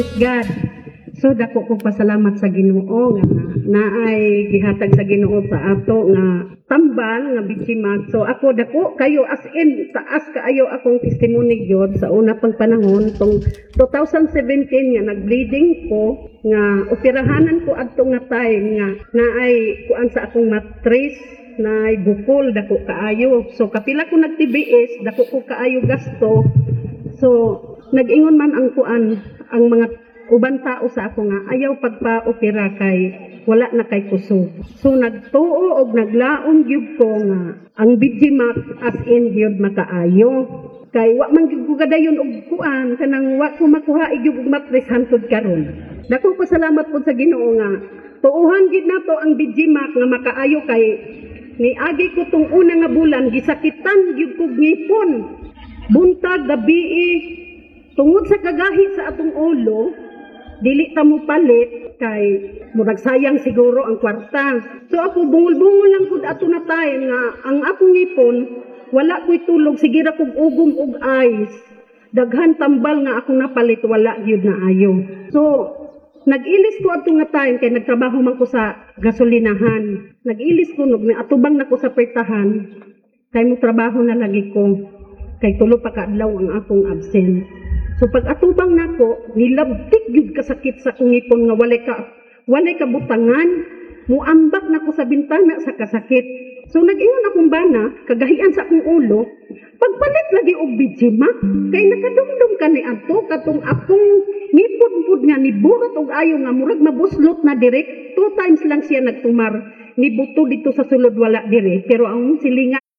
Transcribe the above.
God. So dako ko pasalamat sa Ginoo nga naay gihatag sa Ginoo sa ato nga tambal nga bitsimag. So ako dako kayo as in taas kaayo akong testimony gyud sa una pang panahon tong 2017 nga nagbleeding ko nga operahanan ko adto nga time nga naay kuan sa akong matris naay bukol dako kaayo. So kapila ko nag-TBS dako ko kaayo gasto. So nag-ingon man ang kuan ang mga uban tao sa ako nga ayaw pagpa-opera kay wala na kay kusog. So nagtuo og naglaom gyud ko nga ang Bijimac as in gyud makaayo. Kay wa man gyud ko gadayon og kuan kanang wa ko makuha gyud og matris hantud karon. Dako pasalamat pud sa Ginoo nga tuuhan gyud nato ang Bijimac nga makaayo kay niagi ko tong una nga bulan gisakitan gyud kog ngipon. Buntag gabi tungod sa kagahi sa atong ulo dili ta mo palit kay murag sayang siguro ang kwarta. So ako bungol-bungol lang pud ato na tayo nga ang akong ngipon wala ko'y tulog sige ra kog ugom og ice. Daghan tambal nga akong napalit wala gyud na ayo. So nag-ilis ko ato nga tayo kay nagtrabaho man ko sa gasolinahan. Nag-ilis ko nog atubang nako sa pertahan kay mo trabaho na lagi ko kay tulo pa ka adlaw ang akong absent. So pag atubang nako, nilabtik gyud kasakit sa akong ngipon nga walay ka butangan, muambak nako sa bintana sa kasakit. So nag-ingon akong bana, kagahian sa akong ulo, pagpalit lagi og Bijimac, kay nakadumdum ka ni adto katong akong ngipon pud nga niburat og ayo nga murag mabuslot na direk. 2 times lang siya nagtumar, nibuto dito sa sulod wala dire, pero ang silinga